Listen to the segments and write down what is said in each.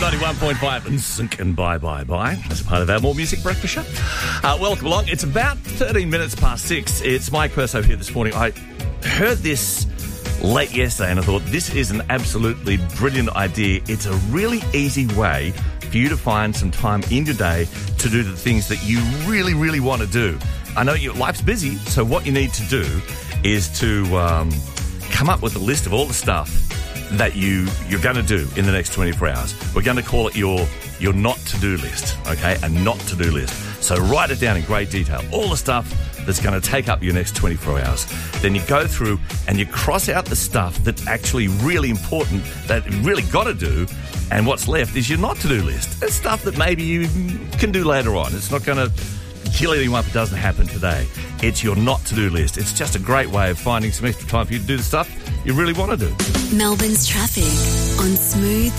91.5 and Sync and Bye as a part of our More Music Breakfast show. Welcome along. It's about 13 minutes past 6. It's Mike Perso here this morning. I heard this late yesterday and I thought this is an absolutely brilliant idea. It's a really easy way for you to find some time in your day to do the things that you really, really want to do. I know your life's busy, so what you need to do is to come up with a list of all the stuff that you're going to do in the next 24 hours. We're going to call it your not to-do list, okay? A not to-do list. So write it down in great detail. All the stuff that's going to take up your next 24 hours. Then you go through and you cross out the stuff that's actually really important, that you really got to do, and what's left is your not to-do list. It's stuff that maybe you can do later on. It's not going to kill anyone if it doesn't happen today. It's your not to-do list. It's just a great way of finding some extra time for you to do the stuff you really want to do. Melbourne's traffic on Smooth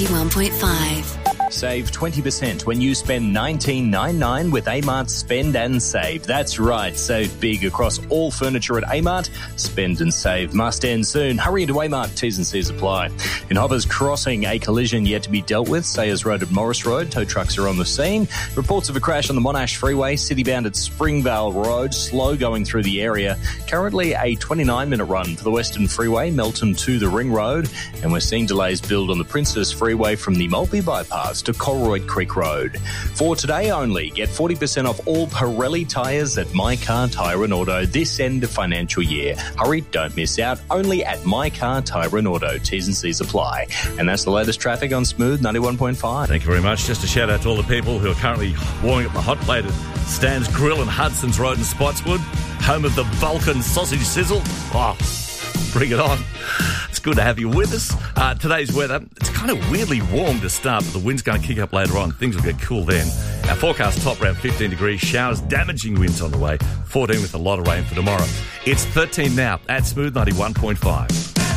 91.5. Save 20% when you spend $19.99 with Amart Spend and Save. That's right, save big across all furniture at Amart. Spend and save must end soon. Hurry into Amart, T's and C's apply. In Hovers Crossing, a collision yet to be dealt with. Sayers Road at Morris Road, tow trucks are on the scene. Reports of a crash on the Monash Freeway, citybound at Springvale Road, slow going through the area. Currently a 29-minute run for the Western Freeway, Melton to the Ring Road. And we're seeing delays build on the Princess Freeway from the Maltby Bypass to Colroyd Creek Road. For today only, get 40% off all Pirelli tyres at My Car Tyre and Auto this end of financial year. Hurry, don't miss out. Only at My Car Tyre and Auto. T's and C's apply. And that's the latest traffic on Smooth 91.5. Thank you very much. Just a shout out to all the people who are currently warming up the hot plate at Stan's Grill in Hudson's Road in Spotswood, home of the Vulcan sausage sizzle. Oh, bring it on. It's good to have you with us. Today's weather, it's kind of weirdly warm to start, but the wind's going to kick up later on. Things will get cool then. Our forecast top around 15 degrees, showers, damaging winds on the way, 14 with a lot of rain for tomorrow. It's 13 now at Smooth 91.5.